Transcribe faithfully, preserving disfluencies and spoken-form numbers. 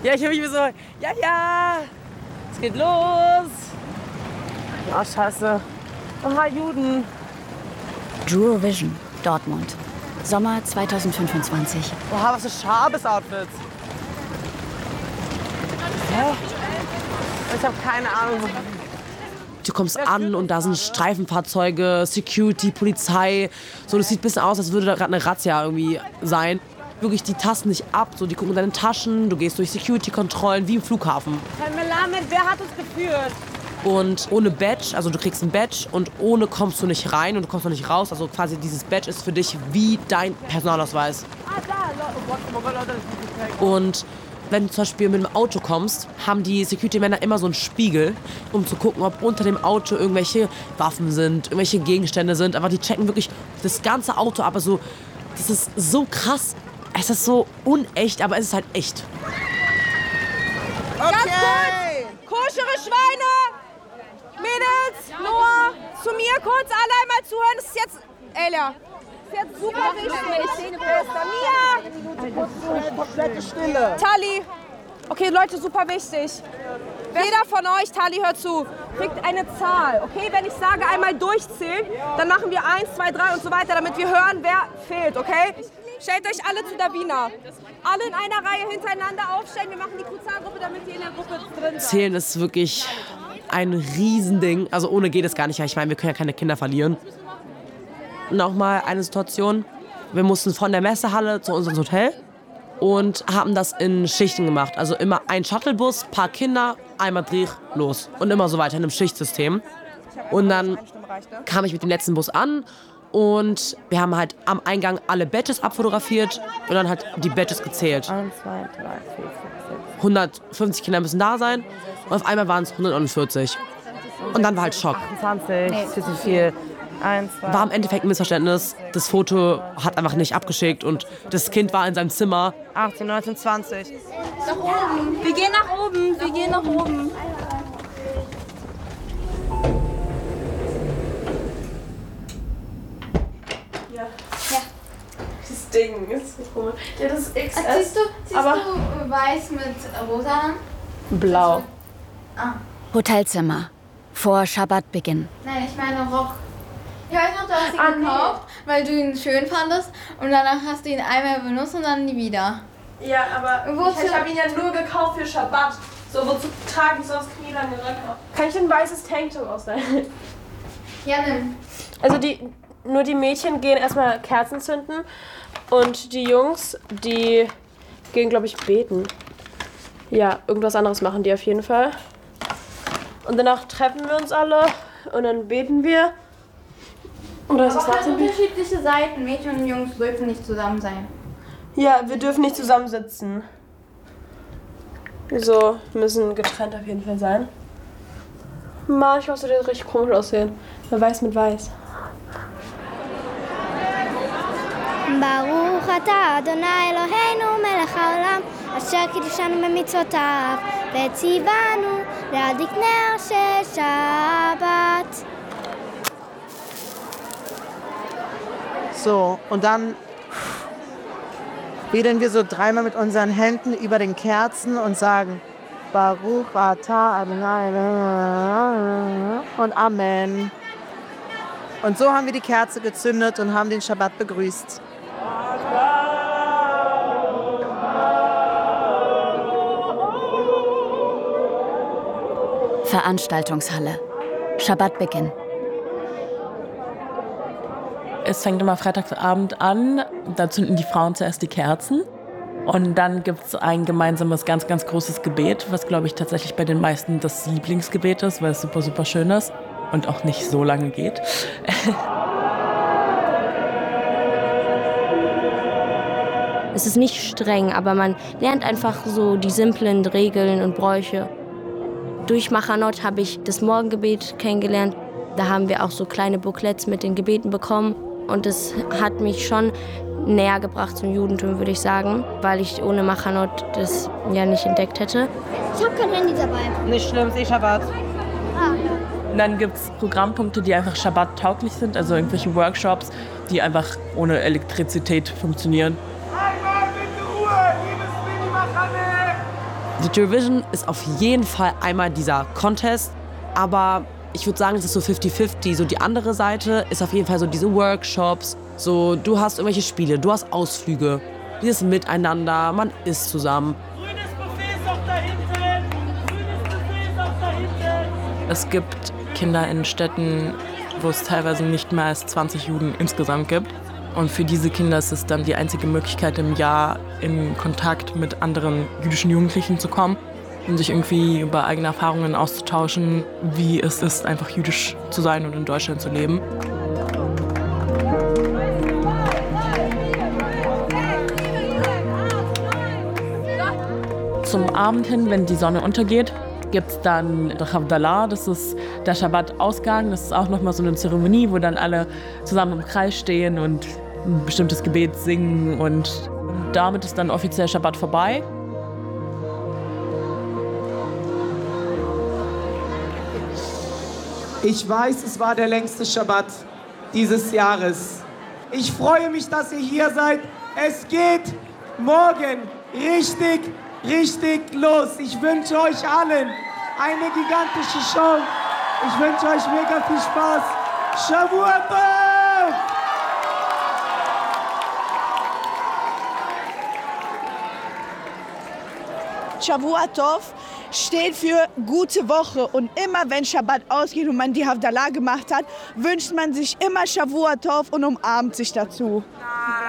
Ja, ich höre mich wie so, ja, ja, es geht los. Oh, scheiße. Aha, Juden. Eurovision, Dortmund. Sommer zweitausendfünfundzwanzig. Oha, was für schabes Outfits. Hä? Ich habe keine Ahnung. Du kommst an und da sind Streifenfahrzeuge, Security, Polizei. So, das sieht ein bisschen aus, als würde da gerade eine Razzia irgendwie sein. Wirklich, die tasten nicht ab. So, die gucken in deine Taschen, du gehst durch Security-Kontrollen wie im Flughafen. Herr Melamed, wer hat uns geführt? Und ohne Badge, also du kriegst ein Badge und ohne kommst du nicht rein und du kommst auch nicht raus. Also quasi dieses Badge ist für dich wie dein Personalausweis. Ah, da. Und wenn du zum Beispiel mit dem Auto kommst, haben die Security-Männer immer so einen Spiegel, um zu gucken, ob unter dem Auto irgendwelche Waffen sind, irgendwelche Gegenstände sind. Aber die checken wirklich das ganze Auto ab. Also, das ist so krass. Es ist so unecht, aber es ist halt echt. Okay. Ganz kurz, koschere Schweine, Mädels, Noah, zu mir kurz, alle einmal zuhören. Das ist jetzt, Elia, das ist jetzt super wichtig. Mia, Komplette Stille. Tali. Okay, Leute, super wichtig. Jeder von euch, Tali, hört zu, kriegt eine Zahl. Okay, wenn ich sage, einmal durchzählen, dann machen wir eins, zwei, drei und so weiter, damit wir hören, wer fehlt, okay? Stellt euch alle zu Davina. Alle in einer Reihe hintereinander aufstellen. Wir machen die Kuzan-Gruppe, damit ihr in der Gruppe drin seid. Zählen ist wirklich ein Riesending. Also ohne geht es gar nicht. Ich meine, wir können ja keine Kinder verlieren. Nochmal eine Situation. Wir mussten von der Messehalle zu unserem Hotel und haben das in Schichten gemacht. Also immer ein Shuttlebus, paar Kinder, einmal Dreh, los. Und immer so weiter in einem Schichtsystem. Und dann kam ich mit dem letzten Bus an und wir haben halt am Eingang alle Badges abfotografiert und dann halt die Badges gezählt. eins, zwei, drei, vier, fünf, sechs. hundertfünfzig Kinder müssen da sein und auf einmal waren es hundertneunundvierzig. Und dann war halt Schock. achtundzwanzig, nee. Ist zu viel. Eins, zwei, War im Endeffekt ein Missverständnis. Das Foto hat einfach nicht abgeschickt und das Kind war in seinem Zimmer. achtzehn, neunzehn, zwanzig. Nach oben. Wir gehen nach oben. Wir gehen nach oben. Ja. Ja. Das Ding ist so komisch. Ja, das ist X S. Ah, siehst du, siehst aber du weiß mit rosa an? Blau. Ah. Hotelzimmer. Vor Schabbatbeginn. Nein, ich meine Rock. Ich weiß noch, du hast ihn Ah, gekauft, weil du ihn schön fandest und danach hast du ihn einmal benutzt und dann nie wieder. Ja, aber Wozu? ich habe ihn ja nur gekauft für Schabbat. So, wozu trage ich sonst knielange Röcke? Kann ich ein weißes Tanktop ausleihen? Ja, nimm. Also die, nur die Mädchen gehen erstmal Kerzen zünden und die Jungs, die gehen, glaube ich, beten. Ja, irgendwas anderes machen die auf jeden Fall. Und danach treffen wir uns alle und dann beten wir. Oder ist Aber das halt nach dem unterschiedliche Seiten. Mädchen und Jungs dürfen nicht zusammen sein. Ja, wir dürfen nicht zusammensitzen. So, müssen getrennt auf jeden Fall sein. Manchmal würde das richtig komisch aussehen. Weiß mit weiß. ברוך אתה אדוני אלוהינו מלך העולם אשר קידשנו במצוותיו וציוונו להדליק נר של שבת. So, und dann wedeln wir so dreimal mit unseren Händen über den Kerzen und sagen Baruch Atah Adonai und Amen. Und so haben wir die Kerze gezündet und haben den Schabbat begrüßt. Veranstaltungshalle. Schabbatbeginn. Es fängt immer Freitagsabend an, da zünden die Frauen zuerst die Kerzen und dann gibt es ein gemeinsames, ganz, ganz großes Gebet, was, glaube ich, tatsächlich bei den meisten das Lieblingsgebet ist, weil es super, super schön ist und auch nicht so lange geht. Es ist nicht streng, aber man lernt einfach so die simplen Regeln und Bräuche. Durch Machanot habe ich das Morgengebet kennengelernt. Da haben wir auch so kleine Booklets mit den Gebeten bekommen. Und das hat mich schon näher gebracht zum Judentum, würde ich sagen, weil ich ohne Machanot das ja nicht entdeckt hätte. Ich habe kein Handy dabei. Nicht schlimm, ist eh Schabbat. Ah. Und dann gibt es Programmpunkte, die einfach Schabbat-tauglich sind, also irgendwelche Workshops, die einfach ohne Elektrizität funktionieren. Einmal bitte Ruhe, liebes Mini-Machane! The Eurovision ist auf jeden Fall einmal dieser Contest, aber ich würde sagen, es ist so fifty fifty. So die andere Seite ist auf jeden Fall so diese Workshops. So, du hast irgendwelche Spiele, du hast Ausflüge, dieses Miteinander, man isst zusammen. Grünes Buffet ist auch da hinten! Grünes Buffet ist auch da hinten! Es gibt Kinder in Städten, wo es teilweise nicht mehr als zwanzig Juden insgesamt gibt. Und für diese Kinder ist es dann die einzige Möglichkeit im Jahr, in Kontakt mit anderen jüdischen Jugendlichen zu kommen und sich irgendwie über eigene Erfahrungen auszutauschen, wie es ist, einfach jüdisch zu sein und in Deutschland zu leben. Zum Abend hin, wenn die Sonne untergeht, gibt es dann der Havdalah, das ist der Schabbat-Ausgang. Das ist auch nochmal so eine Zeremonie, wo dann alle zusammen im Kreis stehen und ein bestimmtes Gebet singen. Und damit ist dann offiziell Schabbat vorbei. Ich weiß, es war der längste Schabbat dieses Jahres. Ich freue mich, dass ihr hier seid. Es geht morgen richtig, richtig los. Ich wünsche euch allen eine gigantische Show. Ich wünsche euch mega viel Spaß. Shavua Tov! Shavua Tov steht für gute Woche. Und immer wenn Schabbat ausgeht und man die Havdalah gemacht hat, wünscht man sich immer Shavua Tov und umarmt sich dazu.